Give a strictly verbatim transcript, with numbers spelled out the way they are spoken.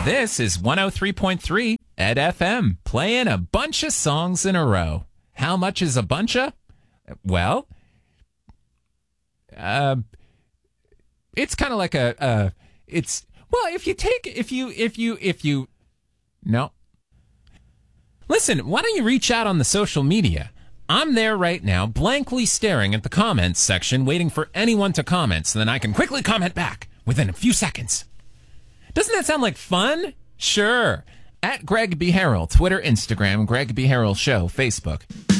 This is one oh three point three Ed F M, playing a bunch of songs in a row. How much is a bunch of? Well, uh, it's kind of like a, uh, it's, well, if you take, if you, if you, if you, no. Listen, why don't you reach out on the social media? I'm there right now, blankly staring at the comments section, waiting for anyone to comment so then I can quickly comment back within a few seconds. Doesn't that sound like fun? Sure. At Greg B. Harrell, Twitter, Instagram, Greg B. Harrell Show, Facebook.